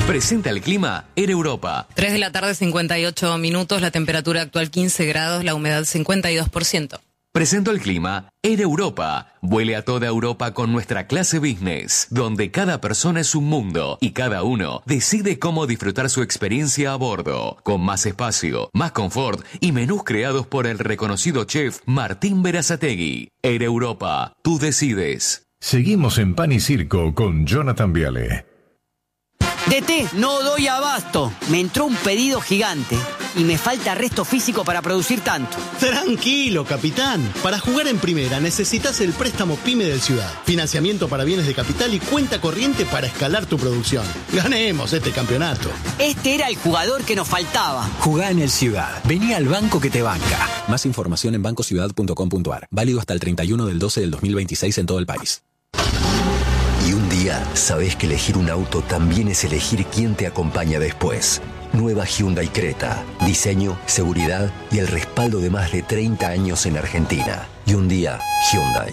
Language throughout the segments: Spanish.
Presenta el clima Air Europa. 3 de la tarde, 58 minutos, la temperatura actual 15 grados, la humedad 52%. Presento el clima Air Europa. Vuele a toda Europa con nuestra clase business, donde cada persona es un mundo y cada uno decide cómo disfrutar su experiencia a bordo, con más espacio, más confort y menús creados por el reconocido chef Martín Berazategui. Air Europa, tú decides. Seguimos en Pan y Circo con Jonathan Viale. DT, no doy abasto. Me entró un pedido gigante y me falta resto físico para producir tanto. Tranquilo, capitán. Para jugar en primera necesitas el préstamo PYME del Ciudad. Financiamiento para bienes de capital y cuenta corriente para escalar tu producción. Ganemos este campeonato. Este era el jugador que nos faltaba. Jugá en el Ciudad. Vení al banco que te banca. Más información en bancociudad.com.ar. Válido hasta el 31/12/2026 en todo el país. Y un día sabés que elegir un auto también es elegir quién te acompaña después. Nueva Hyundai Creta. Diseño, seguridad y el respaldo de más de 30 años en Argentina. Y un día, Hyundai.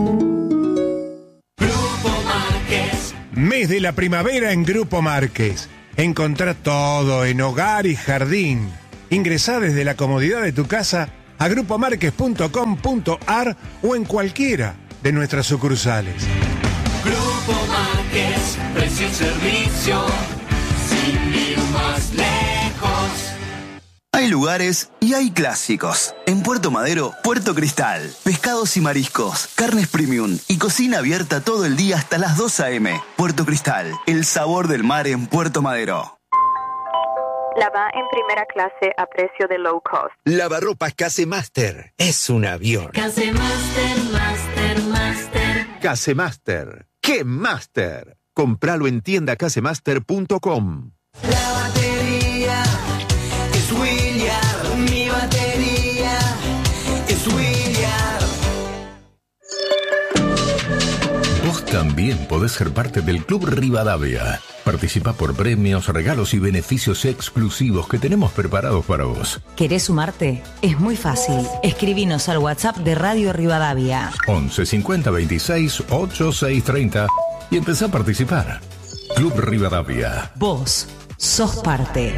Grupo Márquez. Mes de la primavera en Grupo Márquez. Encontrá todo en hogar y jardín. Ingresá desde la comodidad de tu casa a grupomarquez.com.ar o en cualquiera de nuestras sucursales. Grupo Márquez, precio y servicio, sin ir más lejos. Hay lugares y hay clásicos. En Puerto Madero, Puerto Cristal. Pescados y mariscos, carnes premium y cocina abierta todo el día hasta las 2 a.m. Puerto Cristal, el sabor del mar en Puerto Madero. Lava en primera clase a precio de low cost. Lavarropas Casemaster. Es un avión. Casemaster, Master, Master. Casemaster. ¡Qué Master! Compralo en tiendacasemaster.com. La batería es William. Mi batería es William. Vos también podés ser parte del Club Rivadavia. Participa por premios, regalos y beneficios exclusivos que tenemos preparados para vos. ¿Querés sumarte? Es muy fácil. Escribinos al WhatsApp de Radio Rivadavia. 11 50 26 8630 y empezá a participar. Club Rivadavia. Vos sos parte.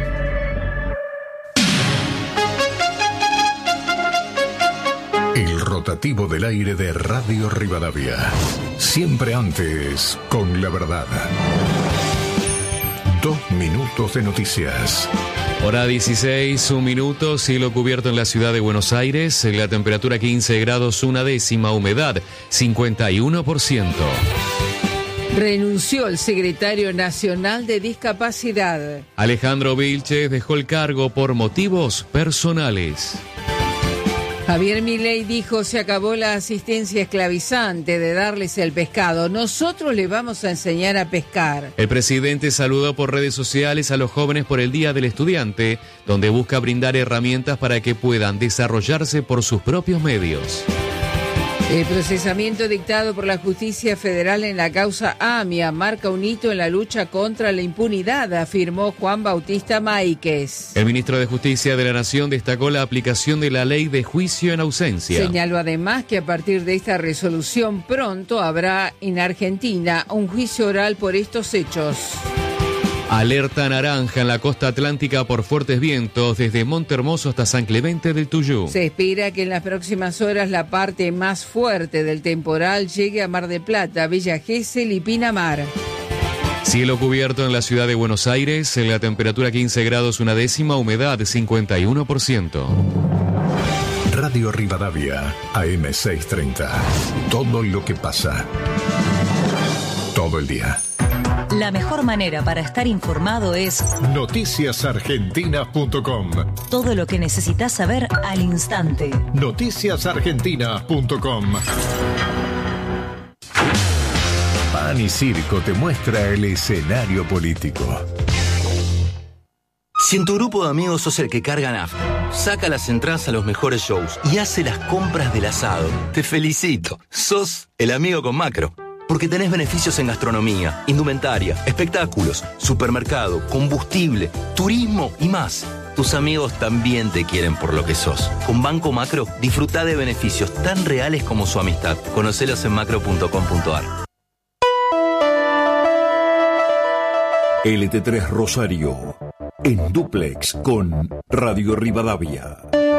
El rotativo del aire de Radio Rivadavia. Siempre antes, con la verdad. 2 minutos de noticias. Hora 16, 1 minuto, cielo cubierto en la ciudad de Buenos Aires, la temperatura 15 grados, 1/10, humedad 51%. Renunció el secretario nacional de discapacidad. Alejandro Vilches dejó el cargo por motivos personales. Javier Milei dijo: se acabó la asistencia esclavizante de darles el pescado. Nosotros les vamos a enseñar a pescar. El presidente saludó por redes sociales a los jóvenes por el Día del Estudiante, donde busca brindar herramientas para que puedan desarrollarse por sus propios medios. El procesamiento dictado por la Justicia Federal en la causa AMIA marca un hito en la lucha contra la impunidad, afirmó Juan Bautista Máiquez. El ministro de Justicia de la Nación destacó la aplicación de la ley de juicio en ausencia. Señaló además que a partir de esta resolución pronto habrá en Argentina un juicio oral por estos hechos. Alerta naranja en la costa atlántica por fuertes vientos desde Montehermoso hasta San Clemente del Tuyú. Se espera que en las próximas horas la parte más fuerte del temporal llegue a Mar del Plata, Villa Gesell y Pinamar. Cielo cubierto en la ciudad de Buenos Aires, la temperatura 15 grados 1/10, humedad 51%. Radio Rivadavia, AM 630. Todo lo que pasa. Todo el día. La mejor manera para estar informado es noticiasargentinas.com. Todo lo que necesitas saber al instante. Noticiasargentinas.com. Pan y Circo te muestra el escenario político. Si en tu grupo de amigos sos el que carga nafta, saca las entradas a los mejores shows y hace las compras del asado, te felicito. Sos el amigo con Macro. Porque tenés beneficios en gastronomía, indumentaria, espectáculos, supermercado, combustible, turismo y más. Tus amigos también te quieren por lo que sos. Con Banco Macro, disfruta de beneficios tan reales como su amistad. Conocelos en macro.com.ar. LT3 Rosario, en dúplex con Radio Rivadavia.